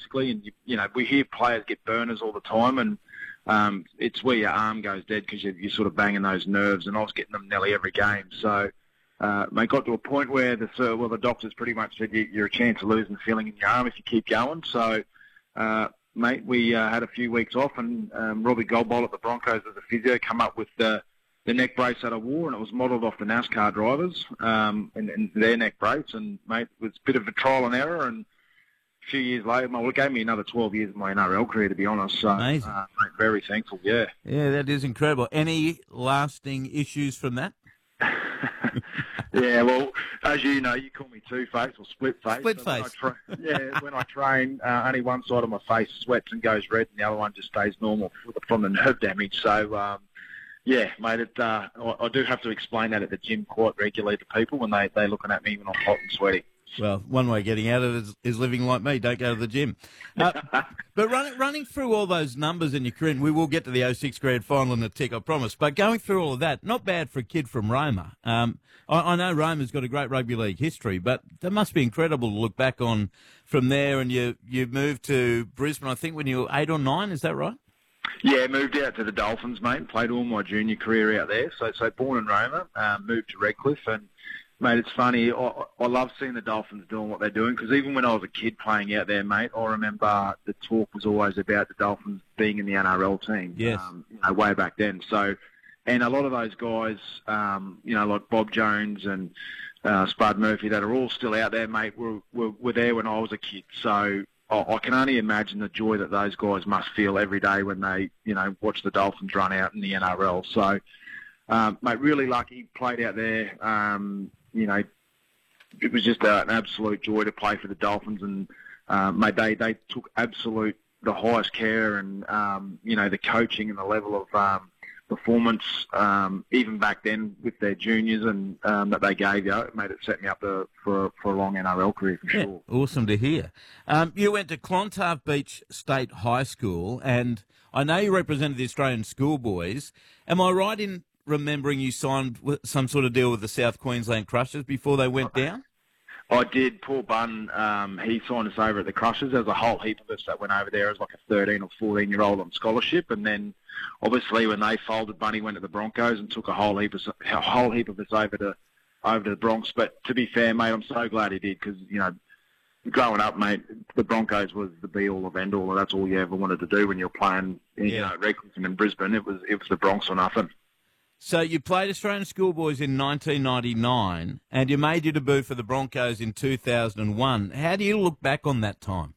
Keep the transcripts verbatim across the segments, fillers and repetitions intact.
basically. And, you, you know, we hear players get burners all the time, and um, it's where your arm goes dead because you, you're sort of banging those nerves, and I was getting them nearly every game. So, uh, mate, got to a point where the, uh, well, the doctors pretty much said you, you're a chance of losing the feeling in your arm if you keep going. So, uh, mate, we uh, had a few weeks off, and um, Robbie Goldbolt at the Broncos as a physio come up with the, the neck brace that I wore, and it was modelled off the NASCAR drivers um, and, and their neck brace. And, mate, it was a bit of a trial and error, and a few years later, well, it gave me another twelve years of my N R L career, to be honest. So, Amazing. Uh, mate, very thankful, yeah. Yeah, that is incredible. Any lasting issues from that? Yeah, well, as you know, you call me two-face or split-face. Split So face. when I tra- yeah, when I train, uh, only one side of my face sweats and goes red, and the other one just stays normal from the nerve damage. So, um, yeah, mate, it, uh, I, I do have to explain that at the gym quite regularly to people when they, they're looking at me when I'm hot and sweaty. Well, one way of getting out of it is, is living like me. Don't go to the gym. Uh, but running, running through all those numbers in your career, and we will get to the oh six grand final in a tick, I promise. But going through all of that, not bad for a kid from Roma. Um, I, I know Roma's got a great rugby league history, but that must be incredible to look back on from there. And you, you moved to Brisbane, I think, when you were eight or nine. Is that right? Yeah, moved out to the Dolphins, mate. Played all my junior career out there. So, so born in Roma, um, moved to Redcliffe, and mate, it's funny. I, I love seeing the Dolphins doing what they're doing because even when I was a kid playing out there, mate, I remember the talk was always about the Dolphins being in the N R L team. Yes. Um, you know, way back then. So, and a lot of those guys, um, you know, like Bob Jones and uh, Spud Murphy, that are all still out there, mate, were, were, were there when I was a kid. So I, I can only imagine the joy that those guys must feel every day when they, you know, watch the Dolphins run out in the N R L. So, um, mate, really lucky, played out there. Um, You know, it was just uh, an absolute joy to play for the Dolphins, and uh, mate, they they took absolute the highest care, and um, you know, the coaching and the level of um, performance, um, even back then with their juniors and um, that they gave you, it made it set me up to, for for a long N R L career for Yeah, sure. awesome to hear. Um, you went to Clontarf Beach State High School, and I know you represented the Australian schoolboys. Am I right in remembering you signed with some sort of deal with the South Queensland Crushers before they went down? I did. Paul Bunn, um, he signed us over at the Crushers. There was a whole heap of us that went over there as like a thirteen or fourteen-year-old on scholarship. And then, obviously, when they folded, Bunny went to the Broncos and took a whole heap of, a whole heap of us over to over to the Bronx. But to be fair, mate, I'm so glad he did because, you know, growing up, mate, the Broncos was the be-all of end-all, and that's all you ever wanted to do when you were playing, you Yeah. know, Redcliffe and in Brisbane. It was it was the Bronx or nothing. So you played Australian schoolboys in nineteen ninety-nine, and you made your debut for the Broncos in two thousand one. How do you look back on that time?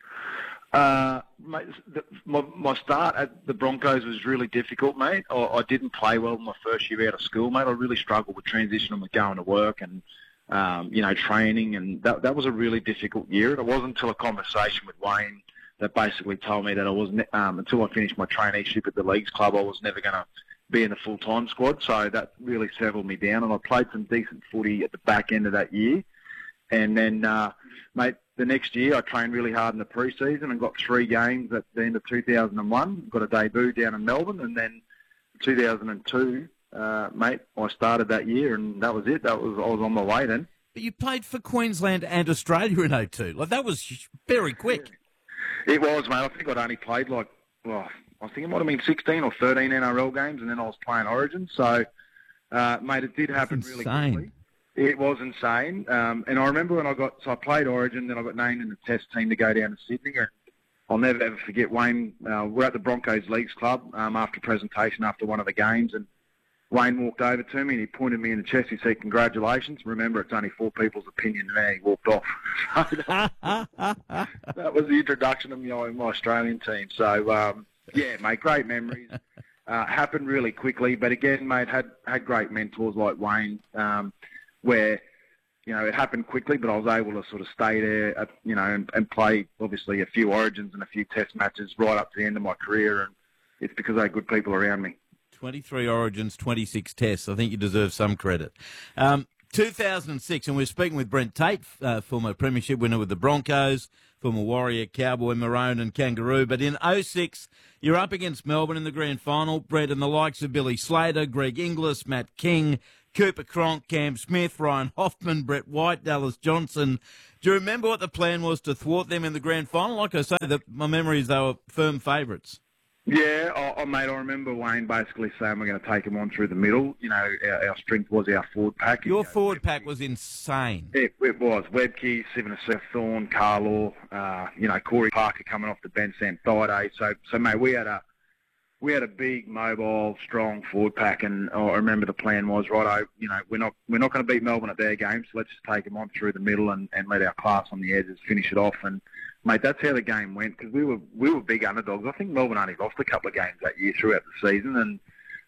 Uh, mate, the, my, my start at the Broncos was really difficult, mate. I, I didn't play well my first year out of school, mate. I really struggled with transitioning with going to work and, um, you know, training, and that, that was a really difficult year. And it wasn't until a conversation with Wayne that basically told me that I wasn't, um, until I finished my traineeship at the Leagues Club, I was never going to be in the full-time squad, so that really settled me down, and I played some decent footy at the back end of that year. And then, uh, mate, the next year I trained really hard in the pre-season and got three games at the end of two thousand one, got a debut down in Melbourne, and then two thousand two, uh, mate, I started that year, and that was it. That was I was on my way then. But you played for Queensland and Australia in oh two. Like, that was very quick. It was, mate. I think I'd only played like, well, I think it might have been sixteen or thirteen N R L games, and then I was playing Origin. So, uh, mate, it did happen That's really insane. quickly. It was insane. Um, and I remember when I got, so I played Origin, then I got named in the test team to go down to Sydney. And I'll never ever forget Wayne. Uh, we're at the Broncos Leagues Club um, after presentation after one of the games, and Wayne walked over to me and he pointed me in the chest. He said, "Congratulations." Remember, it's only four people's opinion, and then he walked off. So that, that was the introduction of my, my Australian team. So, um, yeah, mate, great memories. Uh, happened really quickly, but again, mate, had had great mentors like Wayne, um, where, you know, it happened quickly, but I was able to sort of stay there, uh, you know, and, and play, obviously, a few Origins and a few Test matches right up to the end of my career, and it's because I had good people around me. twenty-three Origins, twenty-six Tests. I think you deserve some credit. Um, two thousand six, and we're speaking with Brent Tate, uh, former premiership winner with the Broncos, former Warrior, Cowboy, Maroon and Kangaroo. But in oh six, you're up against Melbourne in the grand final, Brent, and the likes of Billy Slater, Greg Inglis, Matt King, Cooper Cronk, Cam Smith, Ryan Hoffman, Brett White, Dallas Johnson. Do you remember what the plan was to thwart them in the grand final? Like I say, the, my memory is they were firm favourites. Yeah, oh, oh, mate, I remember Wayne basically saying we're going to take them on through the middle. You know, our, our strength was our forward pack. Your you know, forward pack was insane. It, it was. Webke, Seven Seth Thorne, Carlaw, uh, you know, Corey Parker coming off the bench, Sam Thaiday. So, so, mate, we had a we had a big, mobile, strong forward pack, and oh, I remember the plan was, right, you know, we're not we're not going to beat Melbourne at their game, so let's just take them on through the middle and, and let our class on the edges finish it off. And mate, that's how the game went, because we were we were big underdogs. I think Melbourne only lost a couple of games that year throughout the season, and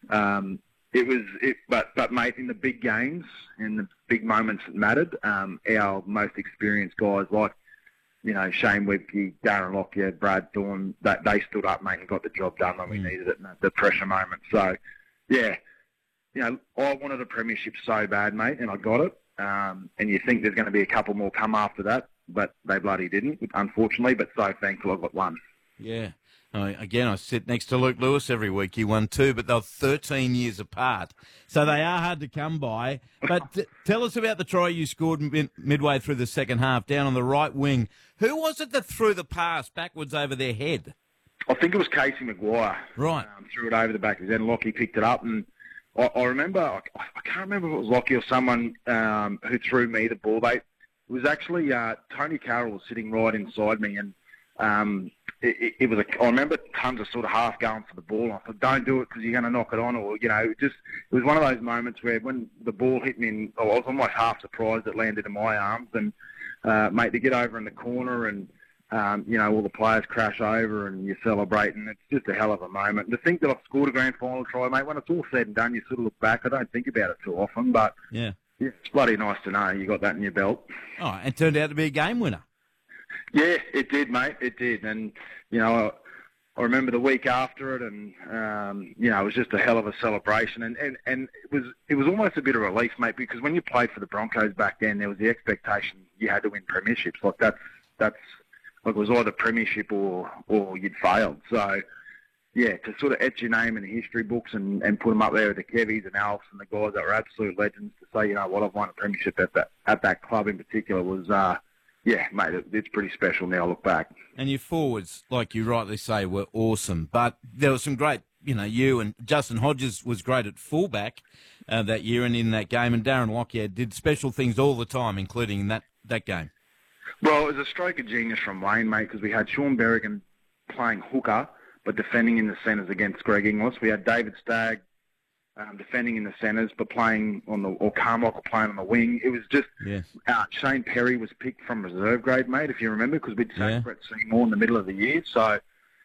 um, it was it. But but mate, in the big games, in the big moments that mattered, um, our most experienced guys like, you know, Shane Webke, Darren Lockyer, Brad Thorne, that they stood up, mate, and got the job done when we Mm. needed it in the pressure moment. So, yeah, you know, I wanted a premiership so bad, mate, and I got it. Um, and you think there's going to be a couple more come after that, but they bloody didn't, unfortunately. But so thankful I got one. Yeah. I, again, I sit next to Luke Lewis every week. He won two, but they're thirteen years apart. So they are hard to come by. But t- tell us about the try you scored mid- midway through the second half, down on the right wing. Who was it that threw the pass backwards over their head? I think it was Casey Maguire. Right. Um, threw it over the back of his head, and Lockie picked it up. And I, I remember, I, I can't remember if it was Lockie or someone um, who threw me the ball. They, it was actually uh, Tony Carroll was sitting right inside me, and um, it, it, it was a, I remember tons of sort of half going for the ball. I thought, don't do it because you're going to knock it on, or, you know, it just, it was one of those moments where when the ball hit me, and I was almost half surprised it landed in my arms. And, uh, mate, to get over in the corner and, um, you know, all the players crash over and you're celebrating, it's just a hell of a moment. To think that I've scored a grand final try, mate, when it's all said and done, you sort of look back. I don't think about it too often, but Yeah. yeah, it's bloody nice to know you got that in your belt. Oh, and turned out to be a game winner. Yeah, it did, mate. It did. And, you know, I, I remember the week after it, and, um, you know, it was just a hell of a celebration. And, and, and it was it was almost a bit of relief, mate, because when you played for the Broncos back then, there was the expectation you had to win premierships. Like, that's, that's like, it was either premiership or, or you'd failed. So, yeah, to sort of etch your name in the history books and, and put them up there with the Kevies and Alfs and the guys that were absolute legends, to say, you know what, I've won a premiership at that, at that club in particular was, uh, yeah, mate, it, it's pretty special now I look back. And your forwards, like you rightly say, were awesome. But there was some great, you know, you and Justin Hodges was great at fullback uh, that year and in that game. And Darren Lockyer did special things all the time, including in that, that game. Well, it was a stroke of genius from Wayne, mate, because we had Sean Berrigan playing hooker, but defending in the centres against Greg Inglis. We had David Stagg um, defending in the centres, but playing on the, or Carmichael playing on the wing. It was just, Yes. uh, Shane Perry was picked from reserve grade, mate, if you remember, because we'd sacked Yeah. Brett Seymour in the middle of the year. So,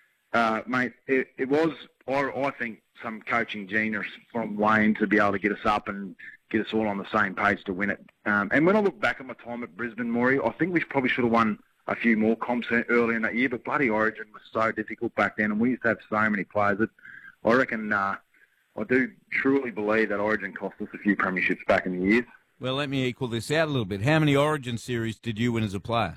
uh, mate, it, it was, I, I think, some coaching genius from Wayne to be able to get us up and get us all on the same page to win it. Um, and when I look back at my time at Brisbane, Maury, I think we probably should have won a few more comps early in that year, but bloody Origin was so difficult back then, and we used to have so many players that I reckon, uh, I do truly believe that Origin cost us a few premierships back in the years. Well, let me equal this out a little bit. How many Origin series did you win as a player?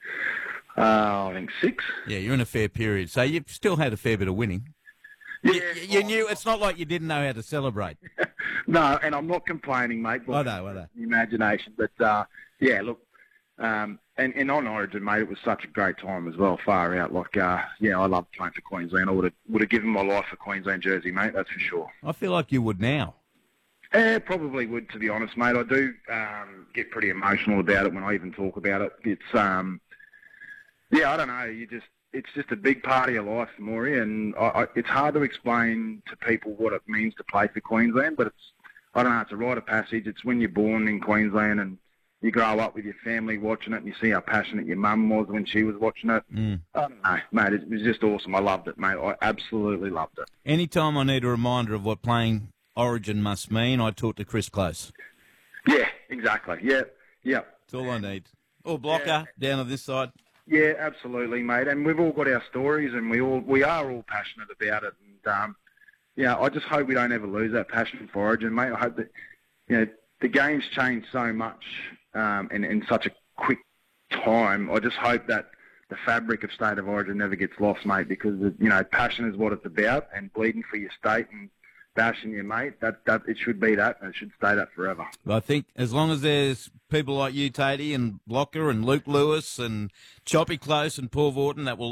Uh, I think six. Yeah, you're in a fair period, so you've still had a fair bit of winning. Yeah, You, you knew it's not like you didn't know how to celebrate. No, and I'm not complaining, mate. I know, I know. Imagination, but uh, yeah, look, um, and, and on Origin, mate, it was such a great time as well. Far out, like, uh, yeah, I loved playing for Queensland. I would have would have given my life for Queensland jersey, mate. That's for sure. I feel like you would now. Eh, probably would, to be honest, mate. I do um, get pretty emotional about it when I even talk about it. It's, um, yeah, I don't know. You just, it's just a big part of your life, Maury, and I, I, it's hard to explain to people what it means to play for Queensland. But it's, I don't know, it's a rite of passage. It's when you're born in Queensland and you grow up with your family watching it, and you see how passionate your mum was when she was watching it. Mm. I don't know, mate. It was just awesome. I loved it, mate. I absolutely loved it. Anytime I need a reminder of what playing Origin must mean, I talk to Chris Close. Yeah, exactly. Yeah, yeah. That's all I need. Or Blocker, Yeah. down on this side. Yeah, absolutely, mate. And we've all got our stories, and we all we are all passionate about it. And um, yeah, I just hope we don't ever lose that passion for Origin, mate. I hope that, you know, the game's changed so much um, in in such a quick time. I just hope that the fabric of State of Origin never gets lost, mate, because you know passion is what it's about, and bleeding for your state, and bashing your mate. That that it should be that. It should stay that forever. I think as long as there's people like you, Tatey, and Blocker and Luke Lewis and Choppy Close and Paul Vorton, that will